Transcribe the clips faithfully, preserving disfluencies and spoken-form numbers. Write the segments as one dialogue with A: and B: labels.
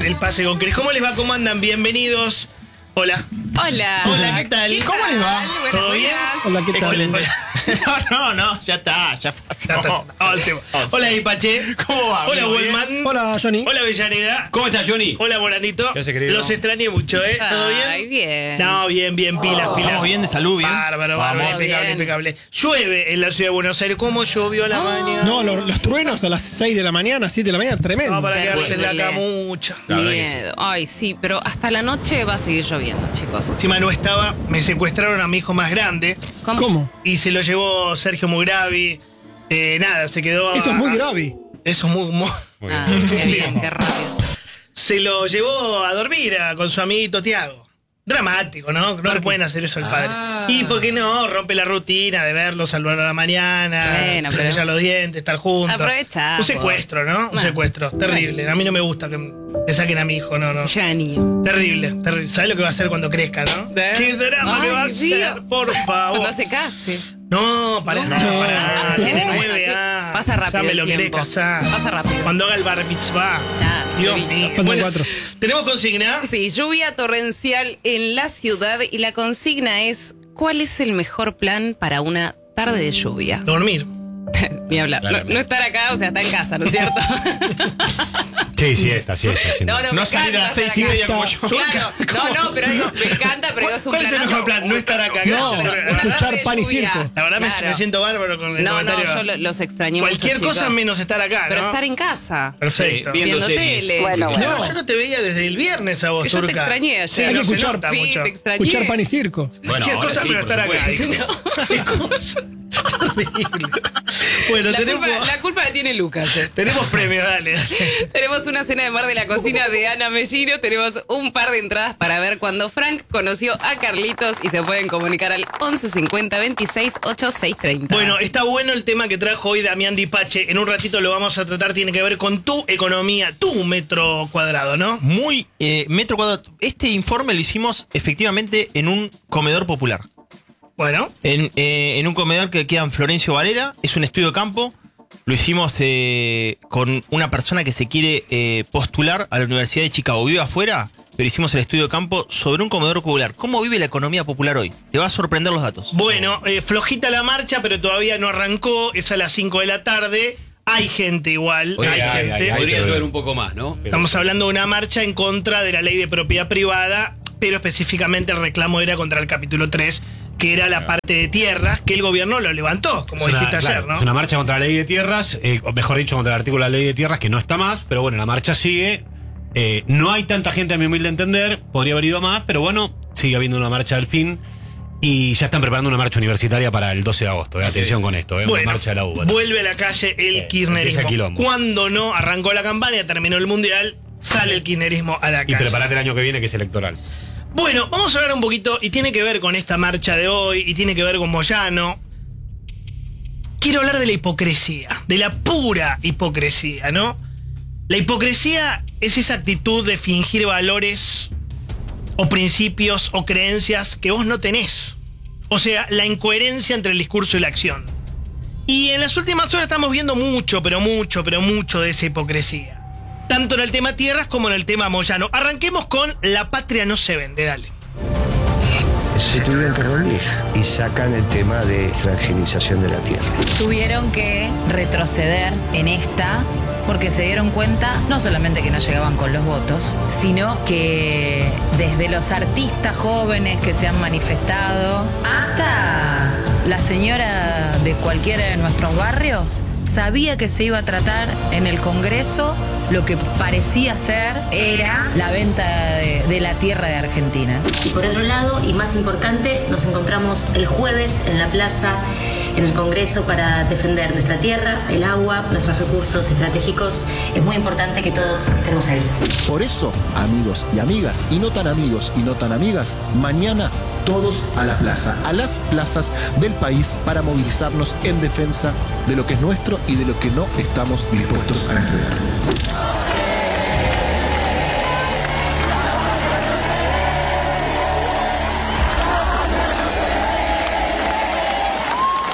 A: el pase con Cris. ¿Cómo les va? ¿Cómo andan? Bienvenidos. Hola.
B: Hola.
A: Hola, ¿qué tal?
B: ¿Qué
A: ¿Cómo
B: tal?
A: les va?
B: Buenos
A: ¿Todo bien?
B: días.
C: Hola, ¿qué tal?
A: Excelente.
D: No, no, no, ya está, ya pasó.
A: Ya está. Ótimo. Hola, Ipache.
D: ¿Cómo va?
A: Hola,
D: amigo? ¿Bien?
A: Wellman.
C: Hola, Johnny.
A: Hola, Villaneda.
D: ¿Cómo estás, Johnny?
A: Hola, Bonandito.
D: ¿Qué hace, querido?
A: Los extrañé mucho, ¿eh? ¿Todo bien?
B: Ay, bien.
A: No, bien, bien, pilas, pilas.
D: ¿Estamos bien de salud, bien?
A: Bárbaro,
D: Vamos.
A: bárbaro,
B: Todo
A: impecable,
B: bien.
A: impecable. Llueve en la ciudad de Buenos Aires. ¿Cómo llovió a la mañana?
C: No, los, los truenos a las seis de la mañana, siete de la mañana, tremendo.
A: No, para
B: Terrible.
A: quedarse en la camucha.
D: La verdad que
B: Miedo. Ay, sí, pero hasta la noche va a seguir lloviendo, chicos.
A: Encima no estaba, me secuestraron a mi hijo más grande
B: ¿Cómo?
C: ¿Cómo?
A: y se lo llevó Sergio Mugravi. Eh, nada, se quedó.
C: Eso es muy
A: a-
C: grave.
A: Eso es muy. muy-
D: Muy
B: Ah,
D: bien.
B: qué bien, qué rápido.
A: Se lo llevó a dormir a- con su amiguito Tiago. Dramático, ¿no? No le pueden hacer eso al padre.
D: Ah.
A: Y por qué no, rompe la rutina de verlo, salvar a la mañana,
B: Bueno, pero-
A: cepillar los dientes, estar juntos.
B: Aprovechamos.
A: Un secuestro, ¿no? Un
B: Ah.
A: secuestro. Terrible. A mí no me gusta que me saquen a mi hijo, no, no.
B: Se lleva niño.
A: Terrible, terrible. ¿Sabes lo que va a hacer cuando crezca, no?
B: ¿Eh?
A: ¿Qué drama
B: Ay,
A: que va a
B: Dios.
A: hacer? Por favor.
B: Cuando se case.
A: No, para
B: No.
A: no, para nada. Tiene
B: Bueno,
A: nueve
B: sí,
A: años.
B: pasa rápido
A: Ya me
B: el
A: lo querés
B: tiempo.
A: casar.
B: Pasa rápido.
A: Cuando haga el bar mitzvah.
B: Ah,
A: Dios
B: listo.
A: mío.
C: Faltan
A: Bueno,
C: cuatro.
A: ¿tenemos consigna?
B: Sí, lluvia torrencial en la ciudad y la consigna es ¿cuál es el mejor plan para una tarde de lluvia?
A: Dormir.
B: Ni hablar. No, no estar acá, o sea, está en casa, ¿no es cierto?
E: Sí, siesta, siesta. sin
B: No,
E: duda.
B: no, me
D: No salir a
B: encanta
D: las seis y
B: estar
D: media
B: acá.
D: como yo.
B: Claro, no, no, pero digo, me encanta, pero digo, es un
A: ¿Cuál es el
B: planazo.
A: mejor plan? No estar acá.
C: No,
A: Pero-
B: Pero una
C: escuchar
B: tarde de
C: pan y
B: lluvia.
C: circo.
A: La verdad me-
B: Claro.
A: me siento bárbaro con el
B: No, no,
A: comentario.
B: yo lo- los extrañé
A: Cualquier
B: mucho,
A: cosa
B: chicos.
A: menos estar acá,
B: Pero
A: ¿no?
B: estar en casa,
A: Perfecto.
D: Sí, bien.
B: viendo
D: Viendo series.
B: tele.
F: Bueno, bueno.
A: No, yo no te veía desde el viernes a vos,
B: Yo te
A: Turca.
B: extrañé ayer.
A: Sí,
C: Hay
A: no
C: que
A: se
C: escuchar.
A: nota
B: Sí,
A: mucho.
B: te extrañé.
C: Escuchar pan y circo.
D: Bueno,
A: Cualquier
D: ahora
A: cosa
D: sí,
A: pero
D: por
A: estar acá.
D: supuesto.
A: dijo. Qué cosa terrible. Bueno,
B: La
A: tenemos,
B: culpa, la culpa la tiene Lucas. eh.
A: tenemos premios, dale. dale.
B: Tenemos una cena de mar de la cocina de Ana Mellino. Tenemos un par de entradas para ver cuando Frank conoció a Carlitos y se pueden comunicar al once cincuenta veintiséis ochenta y seis treinta.
A: Bueno, está bueno el tema que trajo hoy Damián Dipache. En un ratito lo vamos a tratar. Tiene que ver con tu economía, tu metro cuadrado, ¿no?
D: Muy eh, metro cuadrado. Este informe lo hicimos efectivamente en un comedor popular.
A: Bueno,
D: En, eh, en un comedor que queda en Florencio Varela. Es un estudio de campo. Lo hicimos eh, con una persona que se quiere eh, postular a la Universidad de Chicago. Vive afuera, pero hicimos el estudio de campo sobre un comedor popular. ¿Cómo vive la economía popular hoy? Te va a sorprender los datos.
A: bueno, eh, flojita la marcha, pero todavía no arrancó. Es a las cinco de la tarde. Hay gente igual,
E: Oye,
A: hay
E: ay,
A: gente.
E: ay, ay,
G: Podría
E: pero-
G: llover un poco más, ¿no?
A: Estamos hablando de una marcha en contra de la ley de propiedad privada, pero específicamente el reclamo era contra el capítulo tres, que era la parte de tierras, que el gobierno lo levantó, como
E: Es una-
A: dijiste ayer,
E: claro,
A: ¿no?
E: Es una marcha contra la ley de tierras, eh, o mejor dicho, contra el artículo de la ley de tierras, que no está más, pero bueno, la marcha sigue. Eh, no hay tanta gente, a mi humilde entender, podría haber ido más, pero bueno, sigue habiendo una marcha al fin. Y ya están preparando una marcha universitaria para el doce de agosto. eh. Atención con esto, eh,
A: Bueno,
E: una marcha de la U B A.
A: vuelve a la calle el
E: Eh,
A: kirchnerismo.
E: empieza el quilombo.
A: Cuando no arrancó la campaña, terminó el mundial, sale el kirchnerismo a la
E: Y
A: calle.
E: preparate el año que viene, que es electoral.
A: Bueno, vamos a hablar un poquito, y tiene que ver con esta marcha de hoy, y tiene que ver con Moyano. Quiero hablar de la hipocresía, de la pura hipocresía, ¿no? La hipocresía es esa actitud de fingir valores o principios o creencias que vos no tenés. O sea, la incoherencia entre el discurso y la acción. Y en las últimas horas estamos viendo mucho, pero mucho, pero mucho de esa hipocresía. Tanto en el tema tierras como en el tema Moyano. Arranquemos con La patria no se vende, dale.
H: Se tuvieron que rendir y sacan el tema de extranjerización de la tierra.
I: Tuvieron que retroceder en esta porque se dieron cuenta no solamente que no llegaban con los votos, sino que desde los artistas jóvenes que se han manifestado hasta la señora de cualquiera de nuestros barrios sabía que se iba a tratar en el Congreso. Lo que parecía ser era la venta de, de la tierra de Argentina.
J: Y por otro lado, y más importante, nos encontramos el jueves en la plaza, en el Congreso, para defender nuestra tierra, el agua, nuestros recursos estratégicos. Es muy importante que todos estemos ahí.
K: Por eso, amigos y amigas, y no tan amigos y no tan amigas, mañana todos a la plaza, a las plazas del país para movilizarnos en defensa de lo que es nuestro y de lo que no estamos dispuestos a entregar.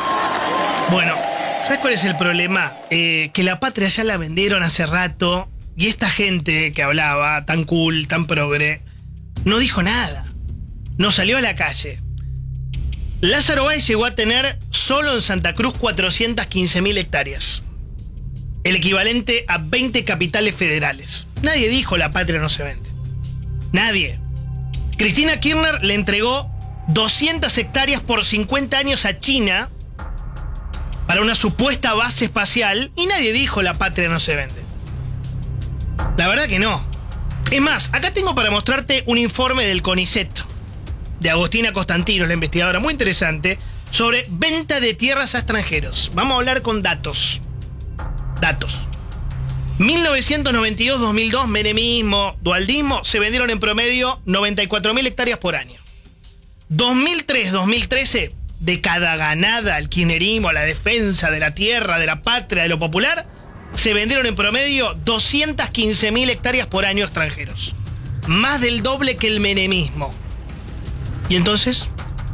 A: Bueno, ¿sabes cuál es el problema? Eh, que la patria ya la vendieron hace rato Y esta gente que hablaba, tan cool, tan progre, no dijo nada. No salió a la calle. Lázaro Báez llegó a tener solo en Santa Cruz cuatrocientas quince mil hectáreas. El equivalente a veinte capitales federales. Nadie dijo la patria no se vende. Nadie. Cristina Kirchner le entregó doscientas hectáreas por cincuenta años a China para una supuesta base espacial y nadie dijo la patria no se vende. La verdad que no. Es más, acá tengo para mostrarte un informe del CONICET de Agostina Constantino, la investigadora, muy interesante, sobre venta de tierras a extranjeros. Vamos a hablar con datos. Datos. mil novecientos noventa y dos a dos mil dos, menemismo, dualdismo, se vendieron en promedio noventa y cuatro mil hectáreas por año. dos mil tres a dos mil trece, década ganada al kirchnerismo, a la defensa de la tierra, de la patria, de lo popular, se vendieron en promedio doscientas quince mil hectáreas por año a extranjeros. Más del doble que el menemismo. ¿Y entonces?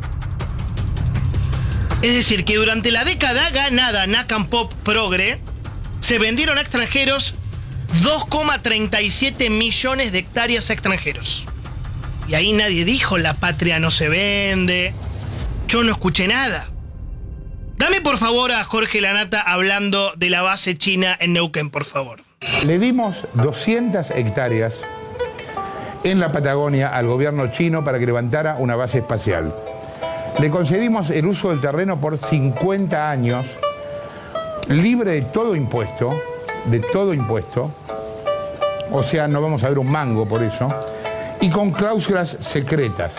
A: Es decir, que durante la década ganada Nacan Pop Progre, se vendieron a extranjeros dos coma treinta y siete millones de hectáreas a extranjeros. Y ahí nadie dijo la patria no se vende. Yo no escuché nada. Dame por favor a Jorge Lanata hablando de la base china en Neuquén, por favor.
F: Le dimos doscientas hectáreas en la Patagonia al gobierno chino para que levantara una base espacial. Le concedimos el uso del terreno por cincuenta años, libre de todo impuesto, de todo impuesto, o sea, no vamos a ver un mango por eso, y con cláusulas secretas.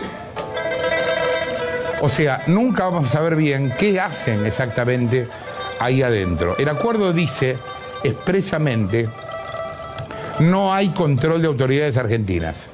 F: O sea, nunca vamos a saber bien qué hacen exactamente ahí adentro. El acuerdo dice expresamente: no hay control de autoridades argentinas.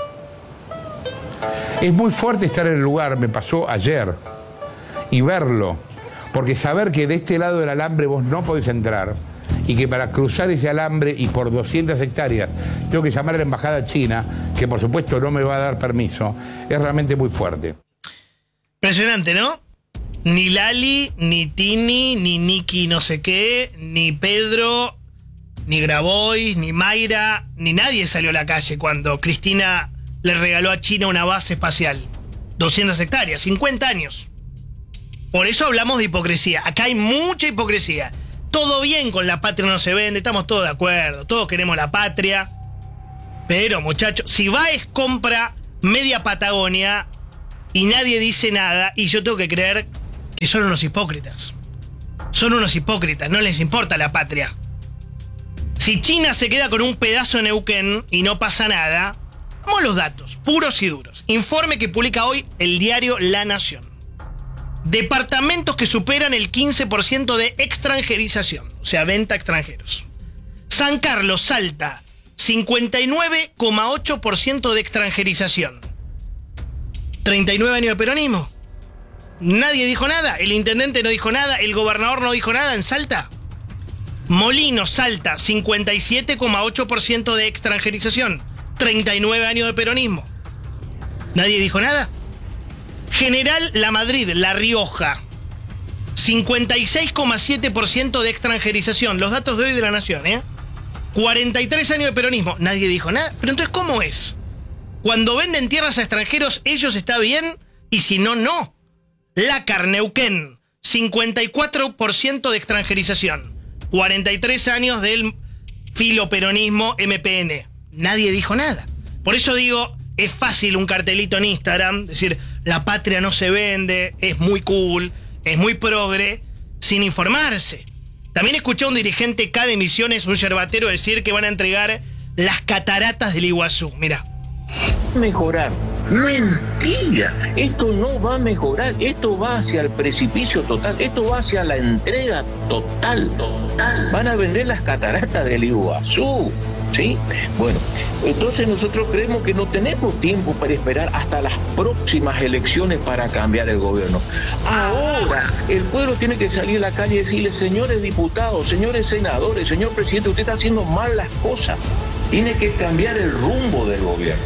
F: Es muy fuerte estar en el lugar, me pasó ayer, y verlo, porque saber que de este lado del alambre vos no podés entrar, y que para cruzar ese alambre y por doscientas hectáreas tengo que llamar a la embajada china, que por supuesto no me va a dar permiso, es realmente muy fuerte.
A: Impresionante, ¿no? Ni Lali, ni Tini, ni Niki no sé qué, ni Pedro, ni Grabois, ni Mayra, ni nadie salió a la calle cuando Cristina le regaló a China una base espacial. doscientas hectáreas, cincuenta años. Por eso hablamos de hipocresía. Acá hay mucha hipocresía. Todo bien con la patria no se vende, estamos todos de acuerdo, todos queremos la patria. Pero, muchachos, si Báez compra media Patagonia y nadie dice nada, y yo tengo que creer que son unos hipócritas. Son unos hipócritas, no les importa la patria. Si China se queda con un pedazo de Neuquén y no pasa nada, vamos a los datos, puros y duros. Informe que publica hoy el diario La Nación. Departamentos que superan el quince por ciento de extranjerización, o sea, venta a extranjeros. San Carlos, Salta, cincuenta y nueve coma ocho por ciento de extranjerización. treinta y nueve años de peronismo. Nadie dijo nada, el intendente no dijo nada, el gobernador no dijo nada en Salta. Molinos, Salta, cincuenta y siete coma ocho por ciento de extranjerización. treinta y nueve años de peronismo. Nadie dijo nada. General La Madrid, La Rioja, cincuenta y seis coma siete por ciento de extranjerización. Los datos de hoy de La Nación, ¿eh? cuarenta y tres años de peronismo. Nadie dijo nada. Pero entonces, ¿cómo es? Cuando venden tierras a extranjeros, ellos está bien, y si no, no. Lácar, Neuquén, cincuenta y cuatro por ciento de extranjerización. cuarenta y tres años del filoperonismo M P N. Nadie dijo nada. Por eso digo, es fácil un cartelito en Instagram, decir, la patria no se vende, es muy cool, es muy progre, sin informarse. También escuché a un dirigente K de Misiones, un yerbatero, decir que van a entregar las cataratas del Iguazú. Mirá.
G: Mejorar. Mentira. Esto no va a mejorar. Esto va hacia el precipicio total. Esto va hacia la entrega total. Total. Van a vender las cataratas del Iguazú. ¿Sí? Bueno, entonces nosotros creemos que no tenemos tiempo para esperar hasta las próximas elecciones para cambiar el gobierno. Ahora el pueblo tiene que salir a la calle y decirle: señores diputados, señores senadores, señor presidente, usted está haciendo mal las cosas. Tiene que cambiar el rumbo del gobierno.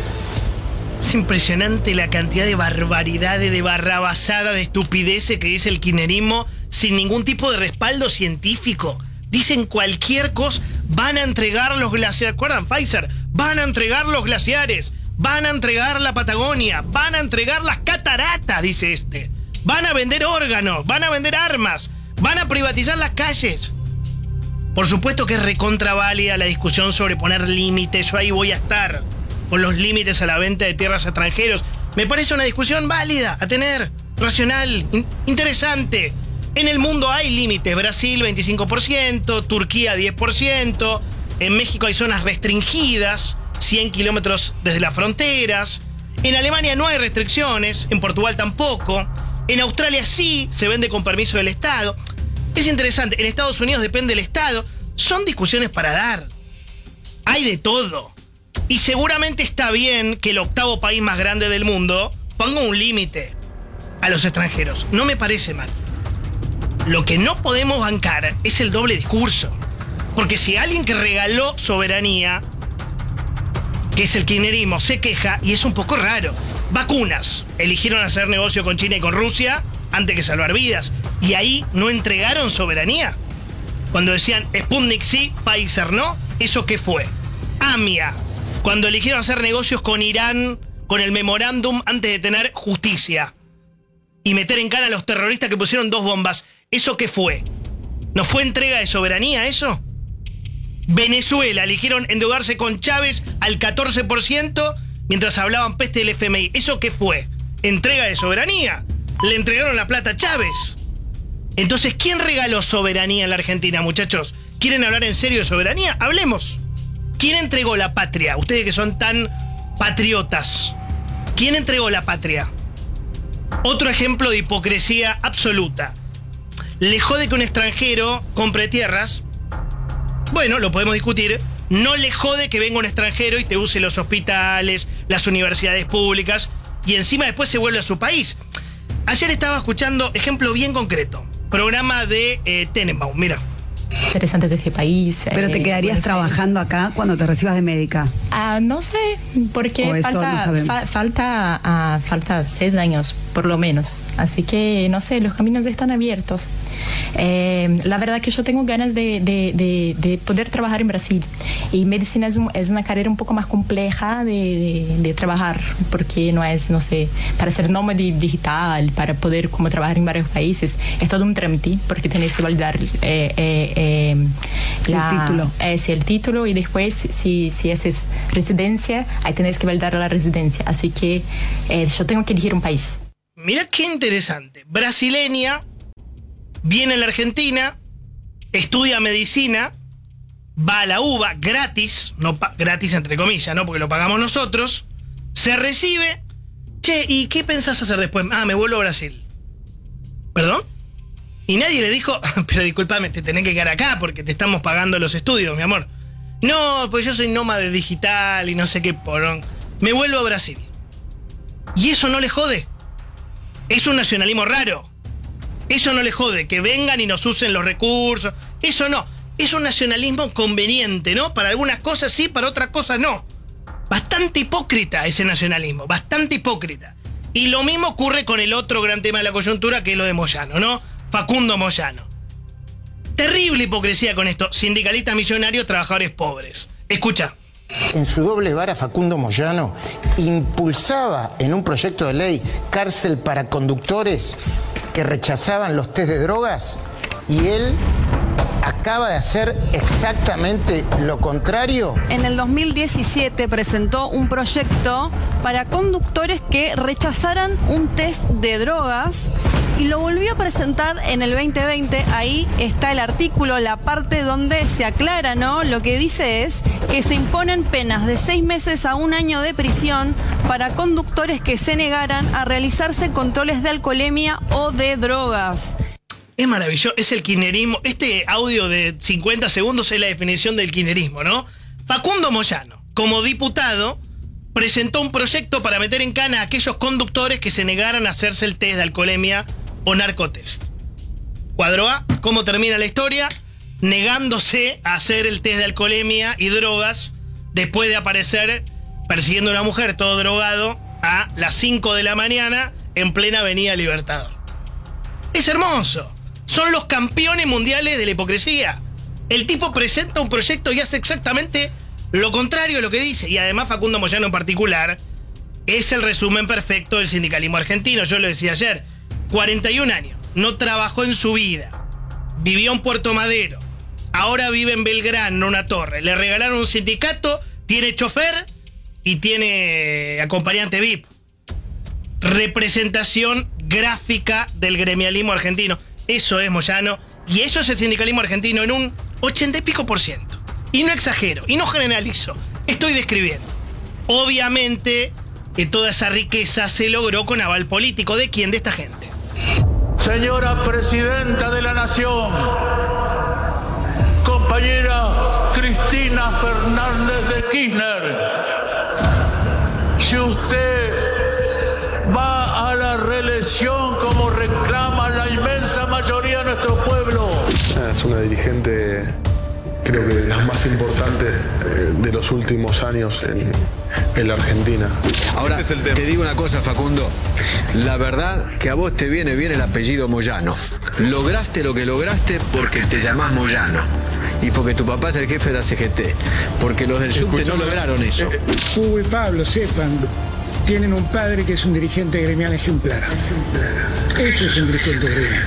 A: Es impresionante la cantidad de barbaridades, de barrabasada, de estupideces que dice el kirchnerismo sin ningún tipo de respaldo científico. Dicen cualquier cosa, van a entregar los glaciares. ¿Recuerdan Pfizer? Van a entregar los glaciares, van a entregar la Patagonia, van a entregar las cataratas, dice este. Van a vender órganos, van a vender armas, van a privatizar las calles. Por supuesto que es recontraválida la discusión sobre poner límites. Yo ahí voy a estar con los límites a la venta de tierras a extranjeros. Me parece una discusión válida a tener, racional, in- interesante. En el mundo hay límites. Brasil veinticinco por ciento, Turquía diez por ciento. En México hay zonas restringidas, cien kilómetros desde las fronteras. En Alemania no hay restricciones, en Portugal tampoco. En Australia sí, se vende con permiso del Estado. Es interesante, en Estados Unidos depende del Estado. Son discusiones para dar. Hay de todo. Y seguramente está bien que el octavo país más grande del mundo ponga un límite a los extranjeros. No me parece mal. Lo que no podemos bancar es el doble discurso. Porque si alguien que regaló soberanía, que es el kirchnerismo, se queja, y es un poco raro. Vacunas. Eligieron hacer negocio con China y con Rusia antes que salvar vidas. Y ahí no entregaron soberanía. Cuando decían Sputnik sí, Pfizer no, ¿eso qué fue? AMIA. Cuando eligieron hacer negocios con Irán, con el memorándum antes de tener justicia. Y meter en cara a los terroristas que pusieron dos bombas. ¿Eso qué fue? ¿No fue entrega de soberanía eso? Venezuela, eligieron endeudarse con Chávez al catorce por ciento mientras hablaban peste del F M I. ¿Eso qué fue? ¿Entrega de soberanía? Le entregaron la plata a Chávez. Entonces, ¿quién regaló soberanía en la Argentina, muchachos? ¿Quieren hablar en serio de soberanía? Hablemos. ¿Quién entregó la patria? Ustedes que son tan patriotas. ¿Quién entregó la patria? Otro ejemplo de hipocresía absoluta. Le jode que un extranjero compre tierras. Bueno, lo podemos discutir. No le jode que venga un extranjero y te use los hospitales, las universidades públicas, y encima después se vuelve a su país. Ayer estaba escuchando, ejemplo bien concreto, programa de eh, Tenenbaum, mira.
L: Interesantes de este país.
M: Pero te
L: eh,
M: quedarías
L: Buenos
M: trabajando acá cuando te recibas de médica.
L: Ah, no sé, porque
M: O eso no
L: falta,
M: sabemos.
L: fa- falta, ah, falta seis años, por lo menos. Así que, no sé, los caminos están abiertos. Eh, la verdad que yo tengo ganas de, de, de, de poder trabajar en Brasil. Y medicina es, un- es una carrera un poco más compleja de, de, de trabajar, porque no es, no sé, para ser nómade digital, para poder como trabajar en varios países, es todo un trámite, porque tenéis que validar eh, eh, eh, la-
M: El título.
L: eh, sí, el título, y después, si, si haces residencia, ahí tenés que validar la residencia. Así que eh, yo tengo que elegir un país.
A: Mira qué interesante. Brasileña, viene a la Argentina, estudia medicina, va a la U B A gratis, no pa- gratis entre comillas, ¿no? Porque lo pagamos nosotros, se recibe. Che, ¿y qué pensás hacer después? Ah, me vuelvo a Brasil. ¿Perdón? Y nadie le dijo, pero discúlpame, te tenés que quedar acá porque te estamos pagando los estudios, mi amor. No, pues yo soy nómade digital y no sé qué porón. Me vuelvo a Brasil. Y eso no le jode. Es un nacionalismo raro. Eso no le jode, que vengan y nos usen los recursos. Eso no. Es un nacionalismo conveniente, ¿no? Para algunas cosas sí, para otras cosas no. Bastante hipócrita ese nacionalismo, bastante hipócrita. Y lo mismo ocurre con el otro gran tema de la coyuntura, que es lo de Moyano, ¿no? Facundo Moyano. Terrible hipocresía con esto. Sindicalistas millonarios, trabajadores pobres. Escucha.
N: En su doble vara, Facundo Moyano impulsaba en un proyecto de ley cárcel para conductores que rechazaban los test de drogas, y él acaba de hacer exactamente lo contrario.
O: En el dos mil diecisiete presentó un proyecto para conductores que rechazaran un test de drogas y lo volvió a presentar en el veinte veinte. Ahí está el artículo, la parte donde se aclara, ¿no? Lo que dice es que se imponen penas de seis meses a un año de prisión para conductores que se negaran a realizarse controles de alcoholemia o de drogas.
A: Es maravilloso, es el kirchnerismo. Este audio de cincuenta segundos es la definición del kirchnerismo, ¿no? Facundo Moyano, como diputado, presentó un proyecto para meter en cana a aquellos conductores que se negaran a hacerse el test de alcoholemia o narcotest. Cuadro A, ¿cómo termina la historia? Negándose a hacer el test de alcoholemia y drogas después de aparecer persiguiendo a una mujer todo drogado a las cinco de la mañana en plena Avenida Libertador. Es hermoso. Son los campeones mundiales de la hipocresía. El tipo presenta un proyecto y hace exactamente lo contrario de lo que dice. Y además Facundo Moyano en particular es el resumen perfecto del sindicalismo argentino. Yo lo decía ayer, cuarenta y un años, no trabajó en su vida, vivió en Puerto Madero, ahora vive en Belgrano, en una torre, le regalaron un sindicato, tiene chofer y tiene acompañante V I P. Representación gráfica del gremialismo argentino. Eso es Moyano y eso es el sindicalismo argentino en un ochenta y pico por ciento. Y no exagero, y no generalizo, estoy describiendo. Obviamente que toda esa riqueza se logró con aval político. ¿De quién? De esta gente.
P: Señora Presidenta de la Nación, compañera Cristina Fernández de Kirchner, si usted va a la reelección como reclama la inmensa mayoría de nuestro pueblo.
Q: Es una dirigente, creo que de las más importantes eh, de los últimos años en, en la Argentina.
R: Ahora, te digo una cosa, Facundo. La verdad que a vos te viene bien el apellido Moyano. Lograste lo que lograste porque te llamás Moyano. Y porque tu papá es el jefe de la C G T. Porque los del subte no lograron eso.
S: Hugo y Pablo, sepan, tienen un padre que es un dirigente gremial ejemplar. Eso es un dirigente gremial.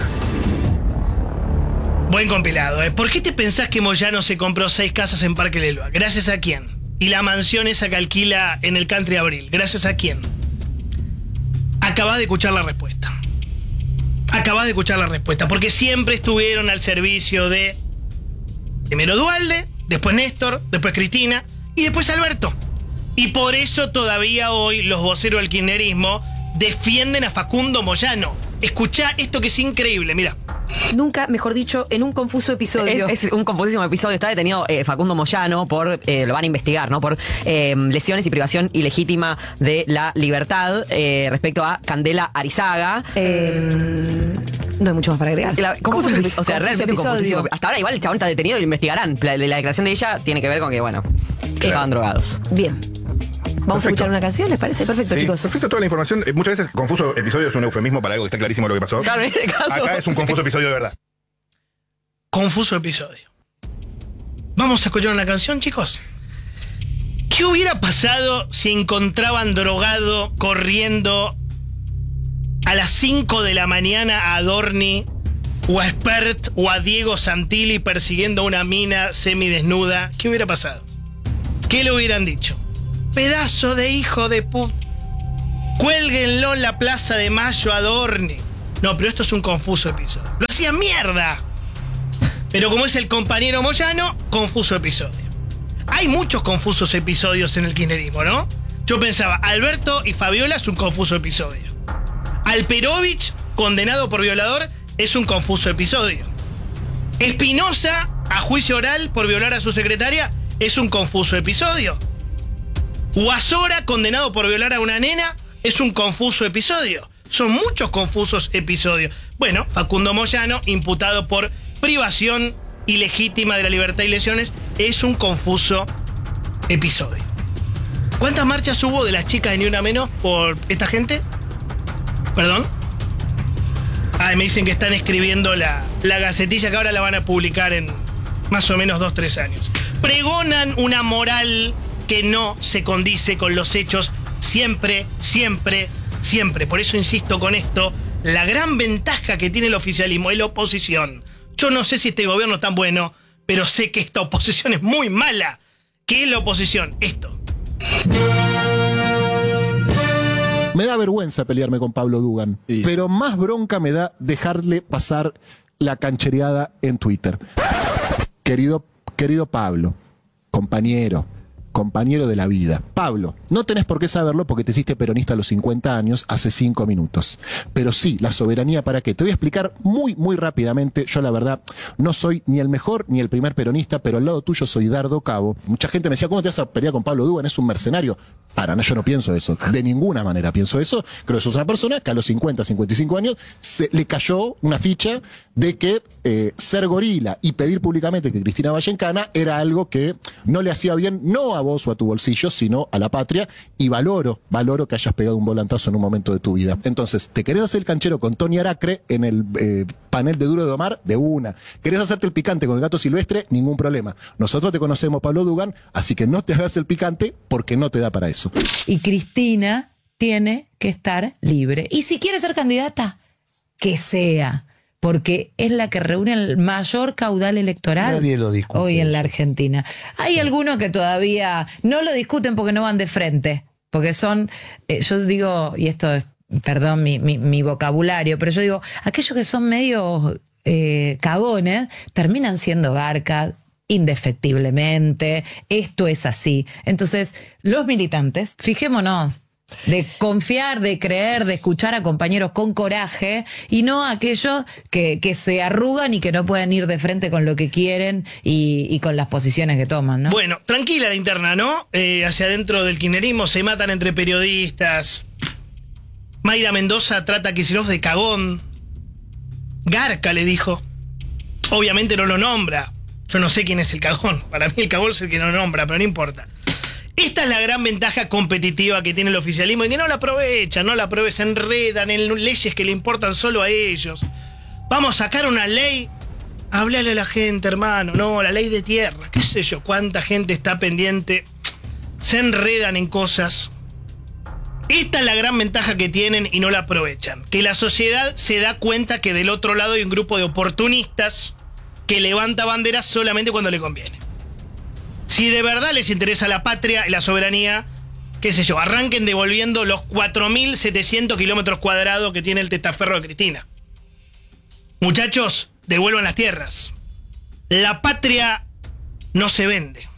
A: Buen compilado, ¿eh? ¿Por qué te pensás que Moyano se compró seis casas en Parque Leloa? ¿Gracias a quién? Y la mansión esa que alquila en el Country Abril, ¿gracias a quién? Acabás de escuchar la respuesta. Acabás de escuchar la respuesta. Porque siempre estuvieron al servicio de primero Duhalde, después Néstor, después Cristina y después Alberto. Y por eso todavía hoy los voceros del kirchnerismo defienden a Facundo Moyano. Escuchá esto que es increíble, mira.
T: Nunca, mejor dicho, en un confuso episodio.
U: Es, es un confusísimo episodio. Está detenido eh, Facundo Moyano por, eh, lo van a investigar, ¿no? Por eh, lesiones y privación ilegítima de la libertad eh, respecto a Candela Arizaga.
T: Eh, no hay mucho más para agregar.
U: La, confuso,
T: Confuso,
U: o sea,
T: confuso
U: realmente un
T: episodio.
U: confusísimo. Hasta ahora igual el chabón está detenido y lo investigarán. La, la declaración de ella tiene que ver con que, bueno, que estaban drogados.
T: Bien. Vamos
V: Perfecto.
T: a escuchar una canción, ¿les parece? Perfecto,
V: Sí,
T: chicos.
V: perfecto toda la información. Eh, Muchas veces confuso episodio es un eufemismo para algo que está clarísimo lo que pasó.
U: Claro, en este caso.
V: Acá es un confuso episodio de verdad.
A: Confuso episodio. Vamos a escuchar una canción, chicos. ¿Qué hubiera pasado si encontraban drogado corriendo a las cinco de la mañana a Adorni o a Spert o a Diego Santilli persiguiendo a una mina semidesnuda? ¿Qué hubiera pasado? ¿Qué le hubieran dicho? Pedazo de hijo de puta. Cuélguenlo en la Plaza de Mayo a Adorni. No, pero esto es un confuso episodio. Lo hacía mierda. Pero como es el compañero Moyano, confuso episodio. Hay muchos confusos episodios en el kirchnerismo, ¿no? Yo pensaba, Alberto y Fabiola es un confuso episodio. Alperovich, condenado por violador, es un confuso episodio. Espinosa, a juicio oral por violar a su secretaria, es un confuso episodio. Guasora, condenado por violar a una nena, es un confuso episodio. Son muchos confusos episodios. Bueno, Facundo Moyano, imputado por privación ilegítima de la libertad y lesiones, es un confuso episodio. ¿Cuántas marchas hubo de las chicas de Ni Una Menos por esta gente? ¿Perdón? Ah, me dicen que están escribiendo la, la gacetilla que ahora la van a publicar en más o menos dos, tres años. Pregonan una moral que no se condice con los hechos siempre, siempre, siempre. Por eso insisto con esto, la gran ventaja que tiene el oficialismo es la oposición. Yo no sé si este gobierno es tan bueno, pero sé que esta oposición es muy mala. ¿Qué es la oposición? Esto.
K: Me da vergüenza pelearme con Pablo Dugan, sí. Pero más bronca me da dejarle pasar la canchereada en Twitter. Querido, querido Pablo, compañero, compañero de la vida. Pablo, no tenés por qué saberlo porque te hiciste peronista a los cincuenta años hace cinco minutos. Pero sí, la soberanía para qué. Te voy a explicar muy, muy rápidamente. Yo la verdad no soy ni el mejor ni el primer peronista, pero al lado tuyo soy Dardo Cabo. Mucha gente me decía, ¿cómo te vas a pelear con Pablo Dugan? Es un mercenario. Para nada, yo no pienso eso. De ninguna manera pienso eso. Creo que sos una persona que a los cincuenta, cincuenta y cinco años se le cayó una ficha de que eh, ser gorila y pedir públicamente que Cristina vaya en cana era algo que no le hacía bien, no a vos o a tu bolsillo, sino a la patria, y valoro, valoro que hayas pegado un volantazo en un momento de tu vida. Entonces, ¿te querés hacer el canchero con Tony Aracre en el eh, panel de Duro de Omar? De una. ¿Querés hacerte el picante con el Gato Silvestre? Ningún problema. Nosotros te conocemos, Pablo Dugan, así que no te hagas el picante porque no te da para eso.
I: Y Cristina tiene que estar libre. Y si quiere ser candidata, que sea, porque es la que reúne el mayor caudal electoral
H: Nadie lo discute
I: hoy en
H: eso.
I: la Argentina. Hay algunos que todavía no lo discuten porque no van de frente, porque son, eh, yo digo, y esto es, perdón mi, mi, mi vocabulario, pero yo digo, aquellos que son medio eh, cagones, terminan siendo garcas, indefectiblemente, esto es así. Entonces, los militantes, fijémonos, de confiar, de creer, de escuchar a compañeros con coraje y no a aquellos que, que se arrugan y que no pueden ir de frente con lo que quieren y, y con las posiciones que toman, ¿no?
A: Bueno, tranquila la interna, ¿no? Eh, hacia adentro del kirchnerismo se matan entre periodistas. Mayra Mendoza trata a Kicillof de cagón. Garca le dijo. Obviamente no lo nombra. Yo no sé quién es el cagón. Para mí el cagón es el que no nombra, pero no importa. Esta es la gran ventaja competitiva que tiene el oficialismo y que no la aprovechan, no la aprovechan, se enredan en leyes que le importan solo a ellos. Vamos a sacar una ley, háblale a la gente, hermano. No, la ley de tierra, qué sé yo, cuánta gente está pendiente. Se enredan en cosas. Esta es la gran ventaja que tienen y no la aprovechan. Que la sociedad se da cuenta que del otro lado hay un grupo de oportunistas que levanta banderas solamente cuando le conviene. Si de verdad les interesa la patria y la soberanía, qué sé yo, arranquen devolviendo los cuatro mil setecientos kilómetros cuadrados que tiene el testaferro de Cristina. Muchachos, devuelvan las tierras. La patria no se vende.